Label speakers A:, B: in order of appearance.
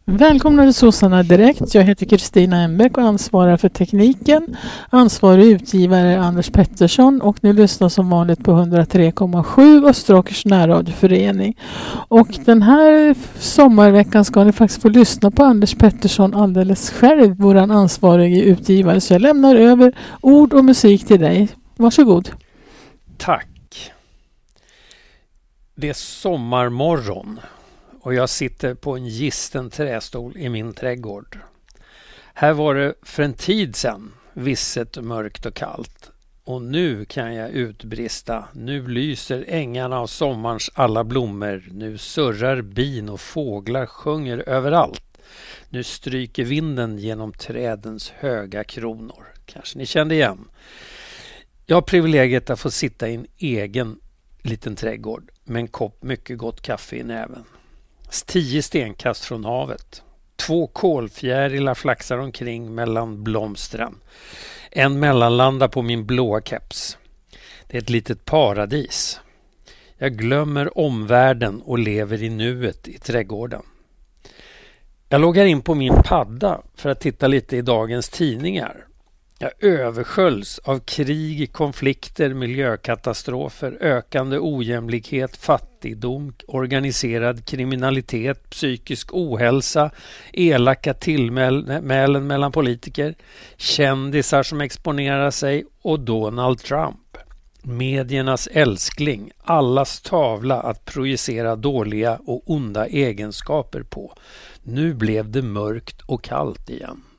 A: Välkomna till Sossarna Direkt. Jag heter Kristina Embeck och ansvarar för tekniken. Ansvarig utgivare är Anders Pettersson och ni lyssnar som vanligt på 103,7 Österåkers närradioförening. Och den här sommarveckan ska ni faktiskt få lyssna på Anders Pettersson alldeles själv, våran ansvarige utgivare. Så jag lämnar över ord och musik till dig. Varsågod.
B: Tack. Det är sommarmorgon. Och jag sitter på en gisten trästol i min trädgård. Här var det för en tid sedan visset, mörkt och kallt. Och nu kan jag utbrista. Nu lyser ängarna av sommarens alla blommor. Nu surrar bin och fåglar sjunger överallt. Nu stryker vinden genom trädens höga kronor. Kanske ni kände igen. Jag har privilegiet att få sitta i en egen liten trädgård med en kopp mycket gott kaffe i näven. 10 stenkast från havet. 2 kolfjärilar flaxar omkring mellan blomstren. En mellanlandar på min blåa keps. Det är ett litet paradis. Jag glömmer omvärlden och lever i nuet i trädgården. Jag loggar in på min padda för att titta lite i dagens tidningar. Jag översköljs av krig, konflikter, miljökatastrofer, ökande ojämlikhet, fattigdom, organiserad kriminalitet, psykisk ohälsa, elaka tillmälen mellan politiker, kändisar som exponerar sig och Donald Trump. Mediernas älskling, allas tavla att projicera dåliga och onda egenskaper på. Nu blev det mörkt och kallt igen.